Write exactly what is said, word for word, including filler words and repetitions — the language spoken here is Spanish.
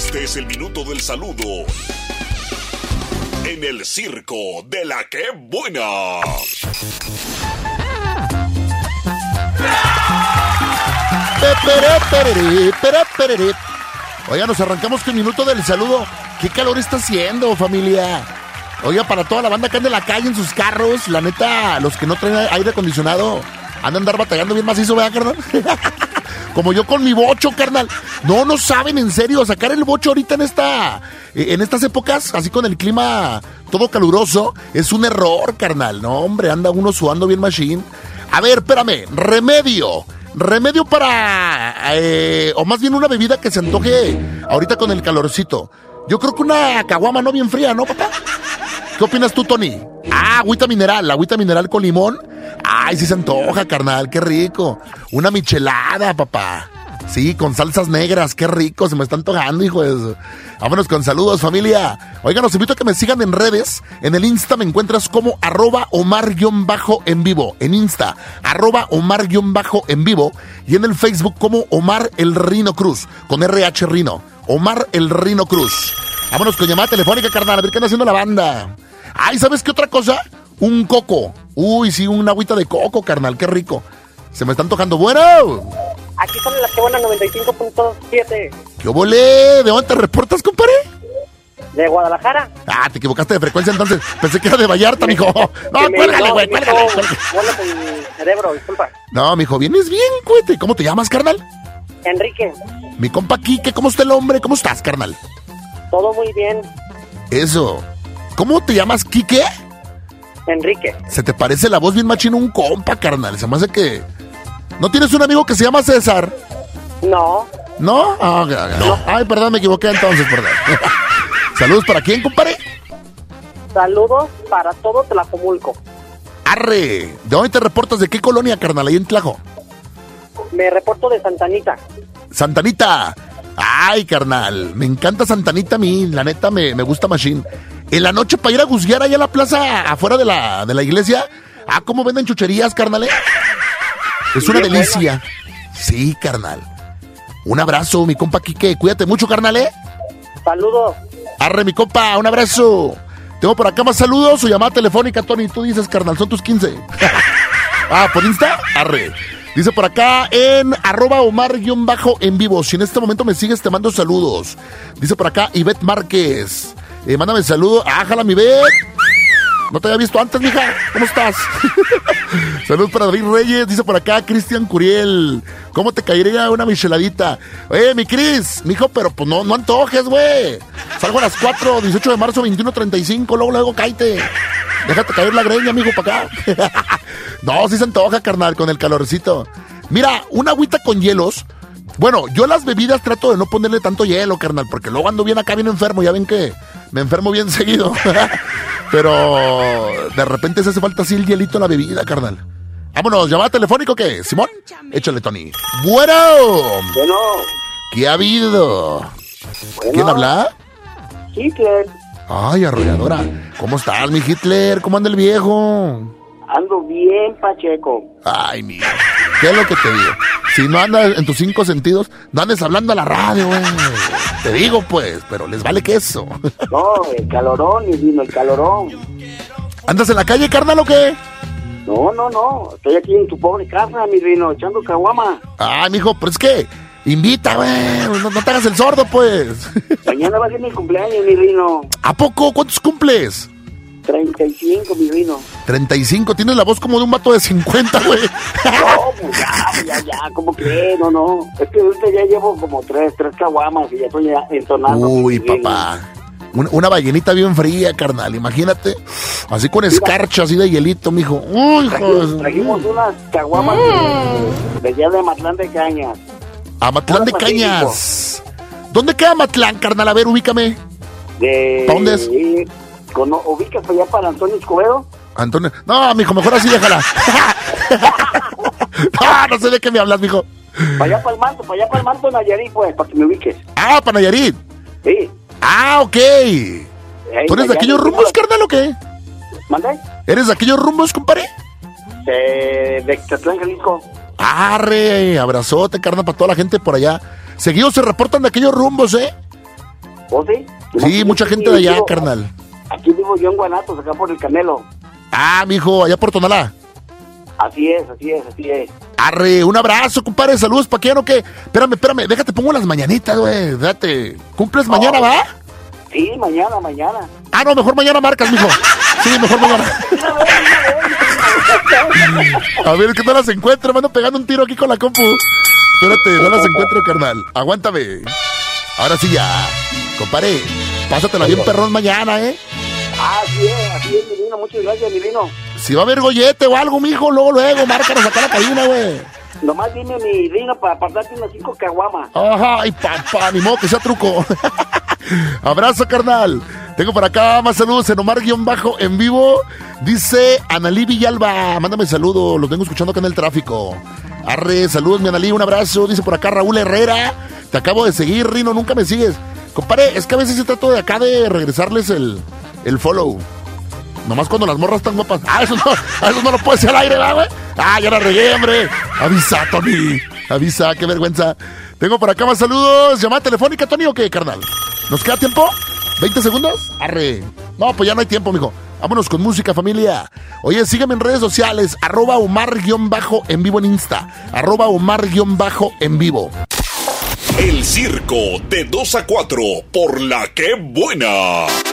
Este es el minuto del saludo en el circo de la que buena. Oiga, nos arrancamos con el minuto del saludo. ¿Qué calor está haciendo, familia? Oiga, para toda la banda que anda en la calle en sus carros, la neta, los que no traen aire acondicionado, andan a andar batallando bien macizo, ¿verdad, carnal? Como yo con mi bocho, carnal. No, no saben, en serio, sacar el bocho ahorita en esta, en estas épocas, así con el clima todo caluroso, es un error, carnal. No, hombre, anda uno sudando bien machine. A ver, espérame, remedio. Remedio para, eh, o más bien una bebida que se antoje ahorita con el calorcito. Yo creo que una caguama no bien fría, ¿no, papá? ¿Qué opinas tú, Tony? Ah, agüita mineral, agüita mineral con limón. Ay, sí se antoja, carnal, qué rico. Una michelada, papá. Sí, con salsas negras, qué rico, se me está antojando, hijo de eso. Vámonos con saludos, familia. Oigan, los invito a que me sigan en redes. En el Insta me encuentras como arroba Omar-en vivo. En Insta, arroba Omar-en vivo. Y en el Facebook como Omar el Rino Cruz, con R H Rino. Omar el Rino Cruz. Vámonos con llamada telefónica, carnal, a ver qué anda haciendo la banda. Ay, ¿sabes qué otra cosa? Un coco. Uy, sí, una agüita de coco, carnal, qué rico. Se me está antojando. Bueno. Aquí son las que buenas noventa y cinco punto siete. ¿Qué volé? ¿De dónde te reportas, compadre? De Guadalajara. Ah, te equivocaste de frecuencia entonces. Pensé que era de Vallarta, mijo. No, cuélgale, güey, cuélgale. Bueno, con mi cerebro, disculpa. No, mijo, vienes bien, cuete. ¿Cómo te llamas, carnal? Enrique. Mi compa Quique, ¿cómo está el hombre? ¿Cómo estás, carnal? Todo muy bien. Eso. ¿Cómo te llamas, Quique? Enrique. Se te parece la voz bien machino un compa, carnal. Se me hace que... ¿No tienes un amigo que se llama César? No. ¿No? Ah, no. Ay, perdón, me equivoqué entonces, perdón. ¿Saludos para quién, compadre? Saludos para todo Tlajomulco. Arre. ¿De dónde te reportas? ¿De qué colonia, carnal? Ahí en Tlajo. Me reporto de Santanita. Santanita. Ay, carnal. Me encanta Santanita a mí. La neta, me, me gusta machine. En la noche para ir a guzguear allá a la plaza afuera de la, de la iglesia. Ah, ¿cómo venden chucherías, carnal? Es una Bien delicia. Bueno. Sí, carnal. Un abrazo, mi compa Quique. Cuídate mucho, carnal, ¿eh? Saludos. Arre, mi compa, un abrazo. Tengo por acá más saludos o llamada telefónica, Tony. Tú dices, carnal, son tus quince. Ah, ¿por Insta? Arre. Dice por acá en arroba Omar-en vivo. Si en este momento me sigues, te mando saludos. Dice por acá Ivette Márquez. Eh, mándame saludos. Ájala, mi Ivette. No te había visto antes, mija. ¿Cómo estás? Saludos para David Reyes. Dice por acá Cristian Curiel. ¿Cómo te caería una micheladita? Oye, mi Cris, mijo, pero pues no, no antojes, güey. Salgo a las cuatro, dieciocho de marzo, veintiuno treinta y cinco. Luego, luego, cállate. Déjate caer la greña, amigo, para acá. No, sí se antoja, carnal, con el calorcito. Mira, una agüita con hielos. Bueno, yo las bebidas trato de no ponerle tanto hielo, carnal, porque luego ando bien acá, bien enfermo. Ya ven que me enfermo bien seguido. Pero de repente se hace falta así el hielito en la bebida, carnal. Vámonos, ¿llamada telefónica o qué? ¿Simón? Échale, Tony. Bueno. Bueno. ¿Qué ha habido? Bueno. ¿Quién habla? Hitler. Ay, arrolladora. ¿Cómo estás, mi Hitler? ¿Cómo anda el viejo? Ando bien, Pacheco. Ay, mira. ¿Qué es lo que te digo? Si no andas en tus cinco sentidos, no andes hablando a la radio, güey. Te digo, pues, pero les vale queso. No, el calorón, mi vino, el calorón. ¿Andas en la calle, carnal, o qué? No, no, no. Estoy aquí en tu pobre casa, mi vino, echando caguama. Ay, mijo, pero es que invita, güey. No, no te hagas el sordo, pues. Mañana va a ser mi cumpleaños, mi vino. ¿A poco? ¿Cuántos cumples? treinta y cinco, mi vino. treinta y cinco, tienes la voz como de un vato de cincuenta, güey. No, pues ya, ya, ya, ¿cómo que? No, no. Es que ahorita ya llevo como tres, tres caguamas y ya estoy ya entonando. Uy, papá. Una, una ballenita bien fría, carnal, imagínate. Así con escarcha, así de hielito, mijo. Uy, trajimos, trajimos unas caguamas mm. de, de allá de Matlán de Cañas. A Matlán de Cañas. ¿Dónde queda Matlán, carnal? A ver, ubícame. De... ¿Para dónde es? De, con, ¿ubicas para allá para Antonio Escobedo? Antonio... No, mijo, mejor así déjala. No, no sé de qué me hablas, mijo. Para allá para el manto, para allá para el manto Nayarit, pues, para que me ubiques. Ah, para Nayarit. Sí. Ah, ok. Hey, ¿Tú eres de aquellos rumbos, carnal, o qué? ¿Mande? ¿Eres de aquellos rumbos, compadre? De, de Catlán, Jalisco. Arre, abrazote, carnal, para toda la gente por allá. Seguidos se reportan de aquellos rumbos, ¿eh? ¿O sí? Sí, mucha gente de allá, carnal. Aquí vivo yo en Guanatos, acá por el Canelo. Ah, mijo, allá por Tonalá. Así es, así es, así es. Arre, un abrazo, compadre, saludos, ¿pa' qué no qué? Espérame, espérame, déjate, pongo las mañanitas, güey, date. ¿Cumples no, mañana, va? Sí, mañana, mañana. Ah, no, mejor mañana marcas, mijo. Sí, mejor mañana. A ver, es que no las encuentro, me ando pegando un tiro aquí con la compu. Espérate, no las encuentro, carnal. Aguántame. Ahora sí ya, compadre, pásatela bien perrón mañana, ¿eh? Ah, así es, así es, mi vino, muchas gracias, mi vino. Si va a haber gollete o algo, mijo, luego, luego, márcanos acá la cabina, güey. Nomás dime mi vino para pasarte unas cinco caguamas. Ay, papá, ni modo que sea truco. Abrazo, carnal. Tengo por acá más saludos en Omar-Bajo en vivo. Dice Analí Villalba, mándame saludos, los vengo escuchando acá en el tráfico. Arre, saludos, mi Analí, un abrazo. Dice por acá Raúl Herrera, te acabo de seguir, Rino, nunca me sigues. Compadre, es que a veces se trato de acá de regresarles el, el follow. Nomás cuando las morras están guapas. Ah, eso no, eso no lo puede ser al aire, ¿verdad, güey? Ah, ya la regué, hombre. Avisa, Tony. Avisa, qué vergüenza. Tengo por acá más saludos. ¿Llamada telefónica, Tony, o qué, carnal? ¿Nos queda tiempo? ¿veinte segundos? Arre. No, pues ya no hay tiempo, mijo. Vámonos con música, familia. Oye, sígueme en redes sociales. Arroba Omar-en vivo en Insta. Arroba Omar-en vivo. El circo de dos a cuatro por La Que Buena.